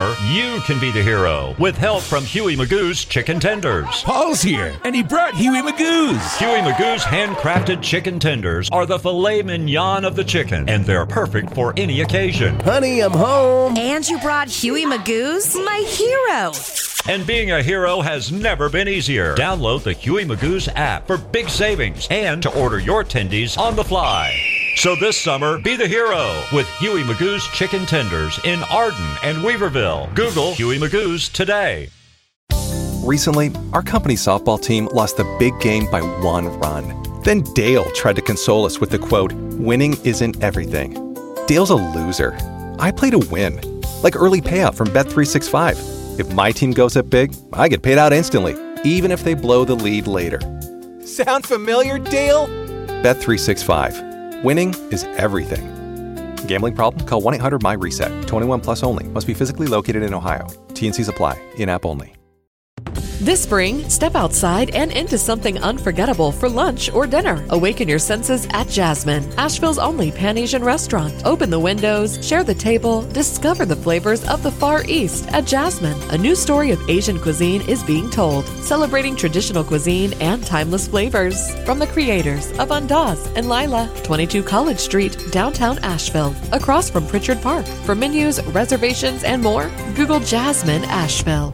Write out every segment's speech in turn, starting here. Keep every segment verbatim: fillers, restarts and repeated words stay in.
summer, you can be the hero with help from Huey Magoo's Chicken Tenders. Paul's here, and he brought Huey Magoo's. Huey Magoo's handcrafted chicken tenders are the filet mignon of the chicken, and they're perfect for any occasion. Honey, I'm home. And you brought Huey Magoo's? My hero. And being a hero has never been easier. Download the Huey Magoo's app for big savings and to order your tendies on the fly. So this summer, be the hero with Huey Magoo's Chicken Tenders in Arden and Weaverville. Google Huey Magoo's today. Recently, our company's softball team lost the big game by one run. Then Dale tried to console us with the quote, "Winning isn't everything." Dale's a loser. I play to win. Like early payout from Bet three sixty-five. If my team goes up big, I get paid out instantly, even if they blow the lead later. Sound familiar, Dale? Bet three sixty-five. Winning is everything. Gambling problem? Call one eight hundred M Y reset. twenty-one plus only. Must be physically located in Ohio. T and C's apply. In-app only. This spring, step outside and into something unforgettable for lunch or dinner. Awaken your senses at Jasmine, Asheville's only Pan-Asian restaurant. Open the windows, share the table, discover the flavors of the Far East at Jasmine. A new story of Asian cuisine is being told, celebrating traditional cuisine and timeless flavors. From the creators of Andaz and Lila, twenty-two College Street, downtown Asheville, across from Pritchard Park. For menus, reservations, and more, Google Jasmine Asheville.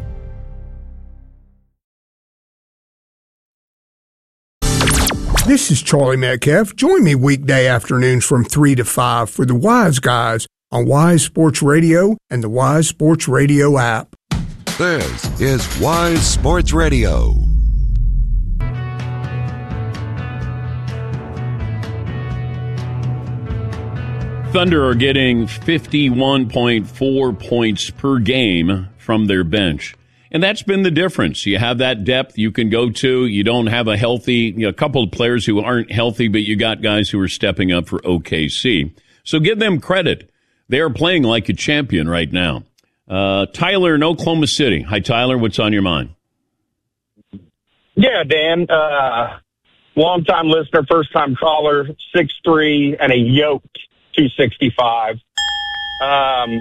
This is Charlie Metcalf. Join me weekday afternoons from three to five for The Wise Guys on Wise Sports Radio and the Wise Sports Radio app. This is Wise Sports Radio. Thunder are getting fifty-one point four points per game from their bench. And that's been the difference. You have that depth you can go to. You don't have a healthy, you know, a couple of players who aren't healthy, but you got guys who are stepping up for O K C. So give them credit. They are playing like a champion right now. Uh, Tyler in Oklahoma City. Hi, Tyler. What's on your mind? Yeah, Dan. Uh, long-time listener, first-time caller, six three, and a yoked two sixty-five. Um...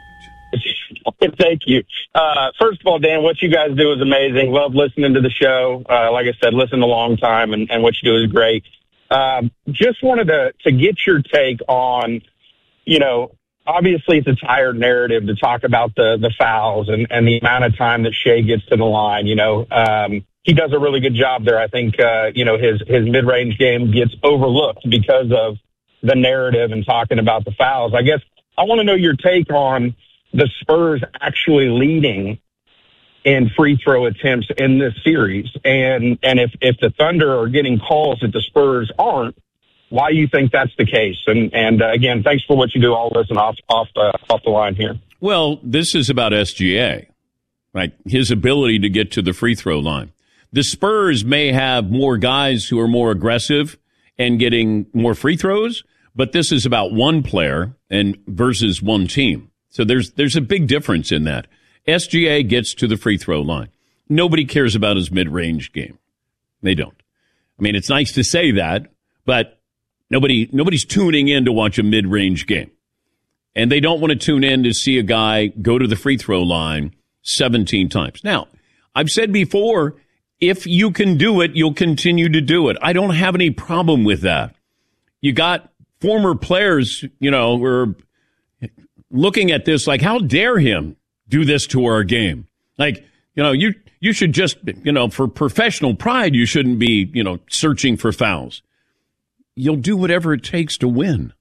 Thank you. Uh, first of all, Dan, what you guys do is amazing. Love listening to the show. Uh, like I said, listen a long time, and, and what you do is great. Um, just wanted to, to get your take on, you know, obviously it's a tired narrative to talk about the, the fouls and, and the amount of time that Shea gets to the line. You know, um, he does a really good job there. I think, uh, you know, his, his mid-range game gets overlooked because of the narrative and talking about the fouls. I guess I want to know your take on the Spurs actually leading in free throw attempts in this series. And and if, if the Thunder are getting calls that the Spurs aren't, why you think that's the case? And and uh, again, thanks for what you do. I'll listen off off the, off the line here. Well, this is about S G A, right? His ability to get to the free throw line. The Spurs may have more guys who are more aggressive and getting more free throws, but this is about one player and versus one team. So there's there's a big difference in that. S G A gets to the free throw line. Nobody cares about his mid-range game. They don't. I mean, it's nice to say that, but nobody nobody's tuning in to watch a mid-range game. And they don't want to tune in to see a guy go to the free throw line seventeen times. Now, I've said before, if you can do it, you'll continue to do it. I don't have any problem with that. You got former players, you know, who are looking at this like, how dare him do this to our game? Like, you know, you you should just, you know, for professional pride, you shouldn't be, you know, searching for fouls. You'll do whatever it takes to win.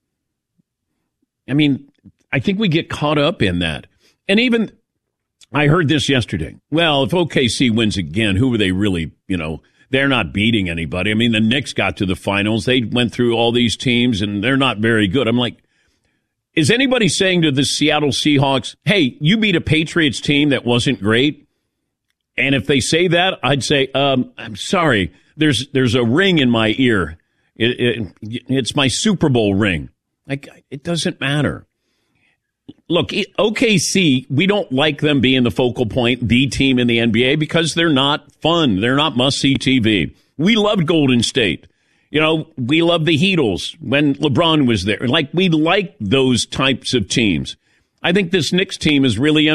I mean, I think we get caught up in that. And even, I heard this yesterday. Well, if O K C wins again, who are they really, you know, they're not beating anybody. I mean, the Knicks got to the finals. They went through all these teams, and they're not very good. I'm like, is anybody saying to the Seattle Seahawks, hey, you beat a Patriots team that wasn't great? And if they say that, I'd say, um, I'm sorry, there's there's a ring in my ear. It, it, it's my Super Bowl ring. Like, it doesn't matter. Look, O K C, we don't like them being the focal point, the team in the N B A, because they're not fun. They're not must-see T V. We loved Golden State. You know, we love the Heatles when LeBron was there. Like, we like those types of teams. I think this Knicks team is really